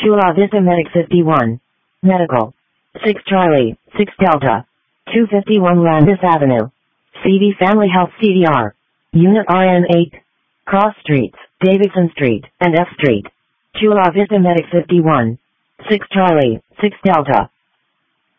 Chula Vista Medic 51. Medical. 6 Charlie, 6 Delta. 251 Landis Avenue. CV Family Health CDR. Unit RN 8. Cross Streets, Davidson Street, and F Street. Chula Vista Medic 51. 6 Charlie, 6 Delta.